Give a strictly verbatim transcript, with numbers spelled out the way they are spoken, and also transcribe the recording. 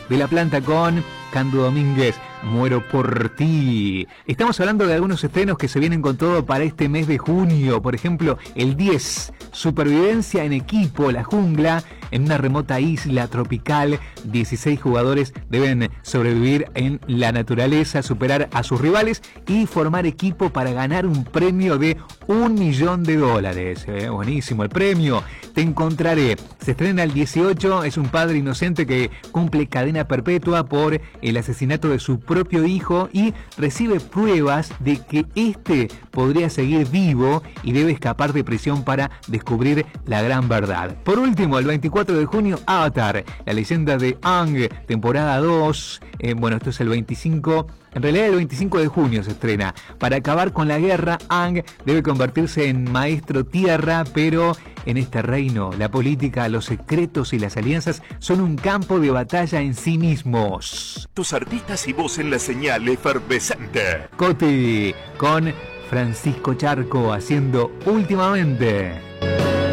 de La Planta con Cando Domínguez, Muero por ti. Estamos hablando de algunos estrenos que se vienen con todo para este mes de junio. Por ejemplo, el diez, Supervivencia en equipo, La Jungla. En una remota isla tropical, dieciséis jugadores deben sobrevivir en la naturaleza, superar a sus rivales y formar equipo para ganar un premio de un millón de dólares. Eh, buenísimo el premio. Te encontraré. Se estrena el dieciocho. Es un padre inocente que cumple cadena perpetua por el asesinato de su propio hijo y recibe pruebas de que este podría seguir vivo y debe escapar de prisión para descubrir la gran verdad. Por último, el veinticuatro de junio, Avatar, la leyenda de Aang, temporada dos. Eh, bueno, esto es el veinticinco. En realidad el veinticinco de junio se estrena. Para acabar con la guerra, Aang debe convertirse en maestro tierra, pero en este reino, la política, los secretos y las alianzas son un campo de batalla en sí mismos. Tus artistas y vos en la señal efervescente. Coti, con Francisco Charco haciendo Últimamente.